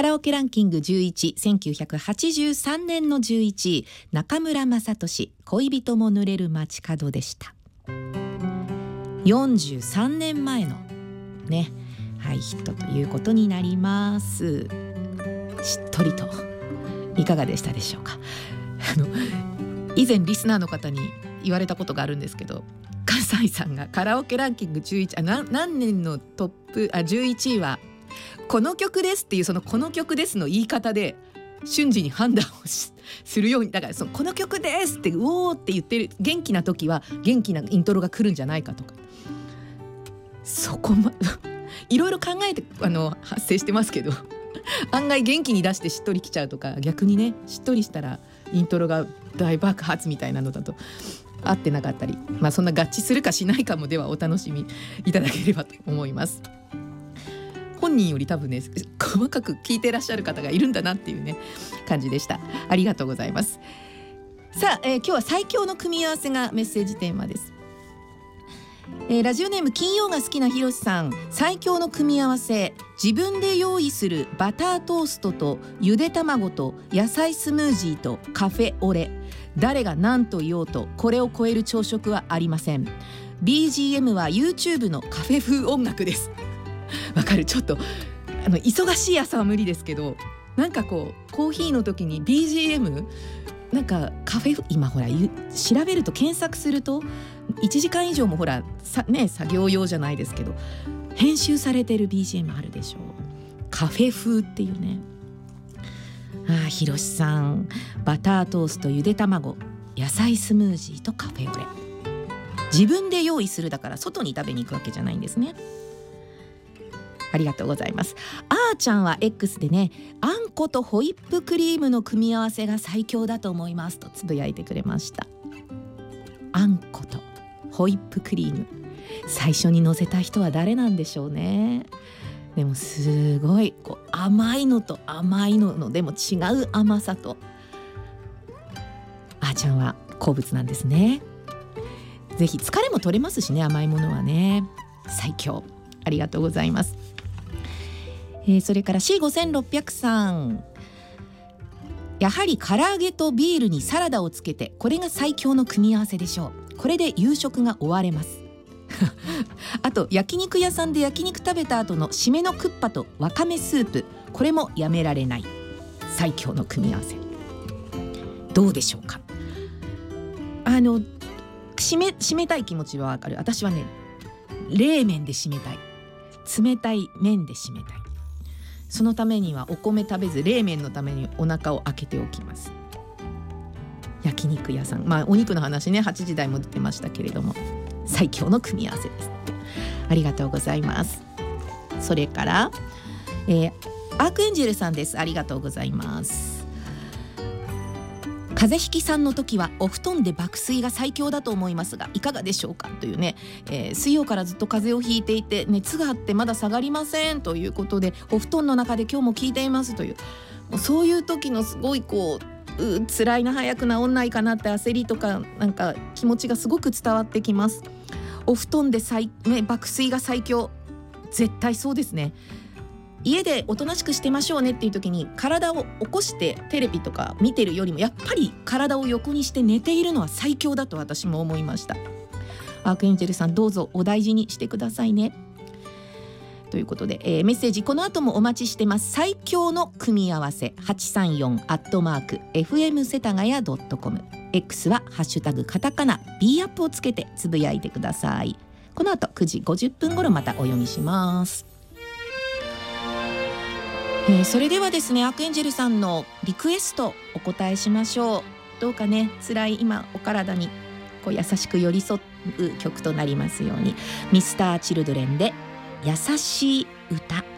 カラオケランキング11、1983年の11位、中村雅俊、恋人も濡れる街角でした。43年前のね、はい、ヒットということになります。しっとりといかがでしたでしょうか。以前リスナーの方に言われたことがあるんですけど、笠井さんがカラオケランキング11、何年のトップ11位はこの曲ですっていう、そのこの曲ですの言い方で瞬時に判断をするように、だからそのこの曲ですってうおーって言ってる元気な時は元気なイントロが来るんじゃないかとか、そこいろいろ考えて発声してますけど案外元気に出してしっとりきちゃうとか、逆にねしっとりしたらイントロが大爆発みたいなのだと合ってなかったり、そんな合致するかしないかもではお楽しみいただければと思います。本人より多分ね細かく聞いてらっしゃる方がいるんだなっていうね感じでした。ありがとうございます。さあ、今日は最強の組み合わせがメッセージテーマです。ラジオネーム金曜が好きなひろしさん、最強の組み合わせ、自分で用意するバタートーストとゆで卵と野菜スムージーとカフェオレ、誰が何と言おうとこれを超える朝食はありません。 BGM は YouTube のカフェ風音楽です。わかる、ちょっと忙しい朝は無理ですけど、なんかこうコーヒーの時に BGM なんかカフェ、今ほら調べると検索すると1時間以上もほら作業用じゃないですけど編集されてる BGM あるでしょう。カフェ風っていうね。ひろしさん、バタートースト、ゆで卵、野菜スムージーとカフェオレ、自分で用意するだから外に食べに行くわけじゃないんですね。ありがとうございます。あーちゃんは X でね、あんことホイップクリームの組み合わせが最強だと思いますとつぶやいてくれました。あんことホイップクリーム、最初に乗せた人は誰なんでしょうね。でもすごいこう甘いのと甘いのでも違う甘さと、あーちゃんは好物なんですね。ぜひ疲れも取れますしね、甘いものはね。最強、ありがとうございます。それから C5600 さん、やはり唐揚げとビールにサラダをつけて、これが最強の組み合わせでしょう。これで夕食が終われますあと焼肉屋さんで焼肉食べた後の締めのクッパとわかめスープ、これもやめられない最強の組み合わせ。どうでしょうか。締めたい気持ちはわかる。私はね、冷麺で締めたい、冷たい麺で締めたい。そのためにはお米食べず冷麺のためにお腹を開けておきます。焼肉屋さん、お肉の話ね8時台も出てましたけれども、最強の組み合わせです。ありがとうございます。それから、アークエンジェルさんです。ありがとうございます。風邪ひきさんの時はお布団で爆睡が最強だと思いますがいかがでしょうかというね、水曜からずっと風邪をひいていて熱があってまだ下がりませんということで、お布団の中で今日も聞いていますという、もうそういう時のすごい辛いな、早く治んないかなって焦りとかなんか気持ちがすごく伝わってきます。お布団で爆睡が最強、絶対そうですね。家でおとなしくしてましょうねっていう時に体を起こしてテレビとか見てるよりもやっぱり体を横にして寝ているのは最強だと私も思いました。アークエンジェルさん、どうぞお大事にしてくださいねということで、メッセージこの後もお待ちしてます。最強の組み合わせ 834@fm 世田谷.com、 X はハッシュタグカタカナ B アップをつけてつぶやいてください。この後9時50分頃またお読みします。それではですね、アークエンジェルさんのリクエストお答えしましょう。どうかね、辛い今お体に優しく寄り添う曲となりますように。ミスターチルドレンで優しい歌。